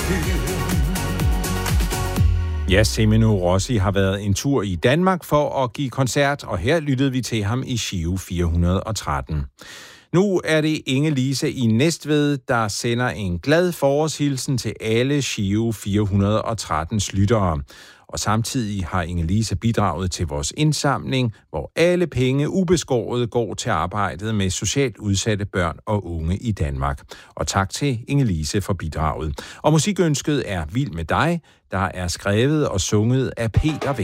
Ja, Semino Rossi har været en tur i Danmark for at give koncert, og her lyttede vi til ham i Giro 413. Nu er det Inge-Lise i Næstved, der sender en glad forårshilsen til alle Giro 413's lyttere. Og samtidig har Inge-Lise bidraget til vores indsamling, hvor alle penge ubeskåret går til arbejdet med socialt udsatte børn og unge i Danmark. Og tak til Inge-Lise for bidraget. Og musikønsket er Vild med dig, der er skrevet og sunget af Peter